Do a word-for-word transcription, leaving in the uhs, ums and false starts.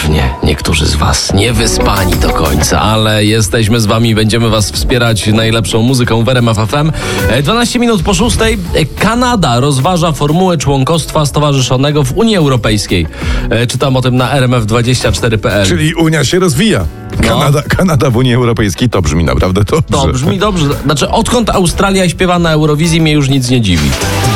pewnie niektórzy z was niewyspani do końca, ale jesteśmy z wami, będziemy was wspierać najlepszą muzyką w R M F F M. dwanaście minut po szóstej. Kanada rozważa formułę członkostwa stowarzyszonego w Unii Europejskiej. Czytam o tym na R M F dwadzieścia cztery kropka p l. Czyli Unia się rozwija. Kanada, no. Kanada w Unii Europejskiej, to brzmi naprawdę dobrze. To brzmi dobrze. Znaczy, odkąd Australia śpiewa na Eurowizji, mnie już nic nie dziwi.